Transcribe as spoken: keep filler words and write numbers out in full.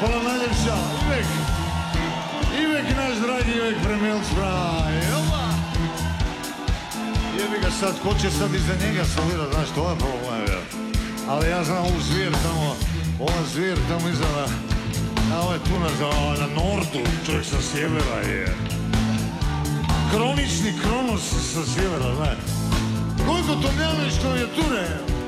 Hvala najljepša, Ivek. Ivek naš dragi Ivek Premil Spraj. Jebi ga sad, ko će sad iza njega solirat, znaš, to je problem. Ali ja znam ovu zvijer tamo, ova zvijer tamo iza na, na ovaj tu na, na nordu, čovjek sa sjevera je. Kronični Kronos sa sjevera, znaš. Koliko to Tomljanović klavijature je?